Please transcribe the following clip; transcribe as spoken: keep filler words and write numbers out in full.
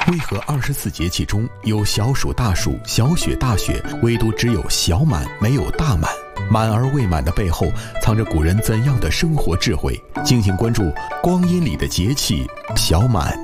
为何二十四节气中有小暑、大暑、小雪、大雪，唯独只有小满没有大满？满而未满的背后藏着古人怎样的生活智慧？敬请关注光阴里的节气小满。